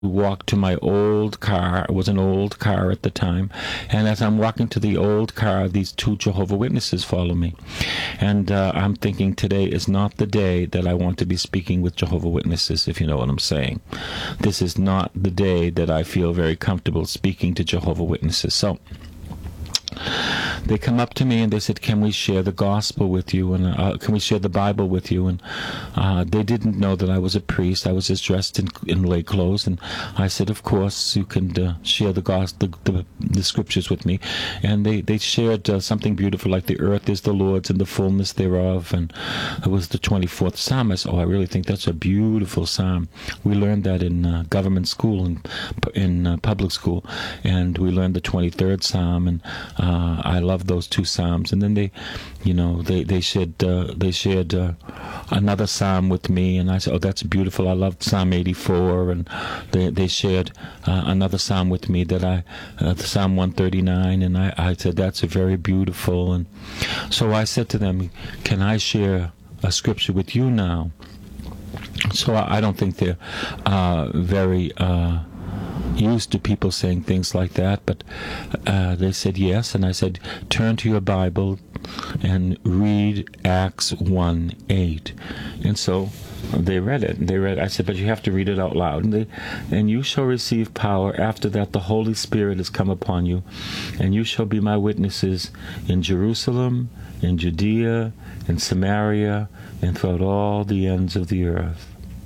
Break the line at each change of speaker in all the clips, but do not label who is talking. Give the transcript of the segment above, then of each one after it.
walked to my old car. It was an old car at the time. And as I'm walking to the old car, these two Jehovah Witnesses follow me. And I'm thinking today is not the day that I want to be speaking with Jehovah Witnesses, if you know what I'm saying. This is not the day that I feel very comfortable speaking to Jehovah Witnesses. So they come up to me and they said, can we share the gospel with you, and can we share the Bible with you? And they didn't know that I was a priest. I was just dressed in lay clothes, and I said, of course you can share the gospel, the scriptures with me. And they shared something beautiful, like the earth is the Lord's and the fullness thereof, and it was the 24th Psalm. I said, I really think that's a beautiful psalm. We learned that in government school and in public school, and we learned the 23rd Psalm, and I love those two psalms. And then they shared another psalm with me, and I said, that's beautiful. I loved Psalm 84, and they shared another psalm with me that Psalm 139, and I said, that's a very beautiful. And so I said to them, can I share a scripture with you now? So I don't think they're very used to people saying things like that, but they said yes, and I said, turn to your Bible and read Acts 1:8. And so they read it. I said, but you have to read it out loud. And you shall receive power. After that, the Holy Spirit has come upon you, and you shall be my witnesses in Jerusalem, in Judea, in Samaria, and throughout all the ends of the earth.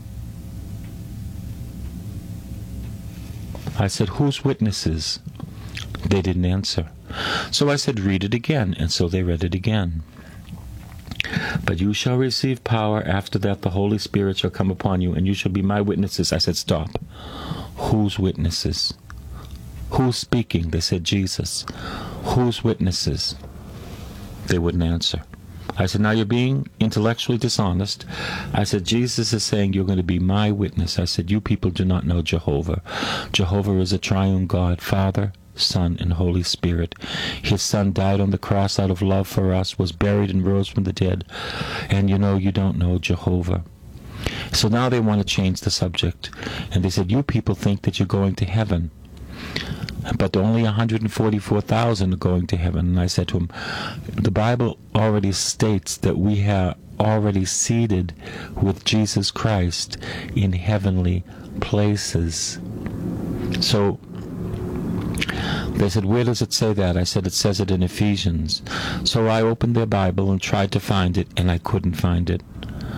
I said, whose witnesses? They didn't answer. So I said, read it again. And so they read it again. But you shall receive power. After that, the Holy Spirit shall come upon you, and you shall be my witnesses. I said, stop. Whose witnesses? Who's speaking? They said, Jesus. Whose witnesses? They wouldn't answer. I said, now you're being intellectually dishonest. I said, Jesus is saying you're going to be my witness. I said, you people do not know Jehovah. Jehovah is a triune God, Father, Son, and Holy Spirit. His Son died on the cross out of love for us, was buried and rose from the dead. And you don't know Jehovah. So now they want to change the subject. And they said, you people think that you're going to heaven, but only 144,000 are going to heaven. And I said to him, the Bible already states that we have already seated with Jesus Christ in heavenly places. So they said, where does it say that? I said, it says it in Ephesians. So I opened their Bible and tried to find it, and I couldn't find it.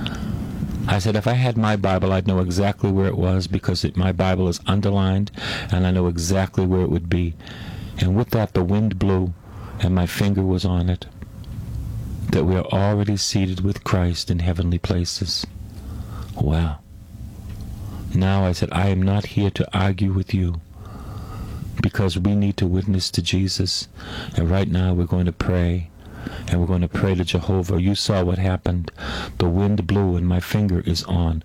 I said, if I had my Bible, I'd know exactly where it was, because my Bible is underlined, and I know exactly where it would be. And with that, the wind blew, and my finger was on it, that we are already seated with Christ in heavenly places. Wow. Now I said, I am not here to argue with you, because we need to witness to Jesus. And right now we're going to pray. And we're going to pray to Jehovah. You saw what happened. The wind blew and my finger is on.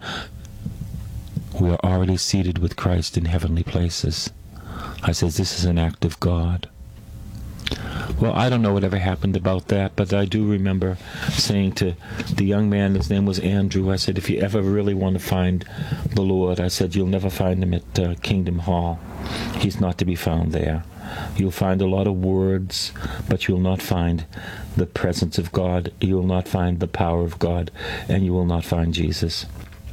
We are already seated with Christ in heavenly places. I said, this is an act of God. Well, I don't know whatever happened about that, but I do remember saying to the young man, his name was Andrew, I said, if you ever really want to find the Lord, I said, you'll never find him at Kingdom Hall. He's not to be found there. You'll find a lot of words, but you'll not find the presence of God. You will not find the power of God, and you will not find Jesus.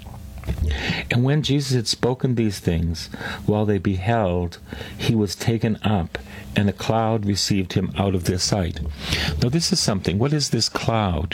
And when Jesus had spoken these things, while they beheld, he was taken up, and a cloud received him out of their sight. Now this is something. What is this cloud,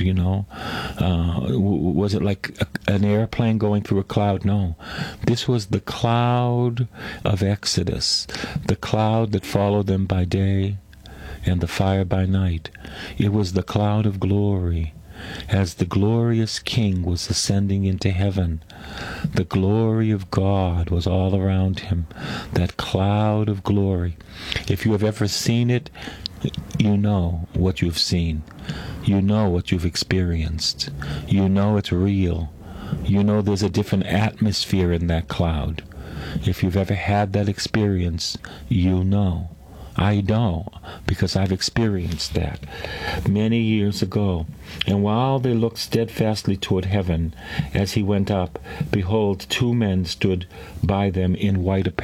Was it like an airplane going through a cloud? No. This was the cloud of Exodus, the cloud that followed them by day and the fire by night. It was the cloud of glory. As the glorious King was ascending into heaven, the glory of God was all around him, that cloud of glory. If you have ever seen it, you know what you've seen. You know what you've experienced. You know it's real. You know there's a different atmosphere in that cloud. If you've ever had that experience, you know. I know, because I've experienced that many years ago. And while they looked steadfastly toward heaven as he went up, behold, two men stood by them in white apparel.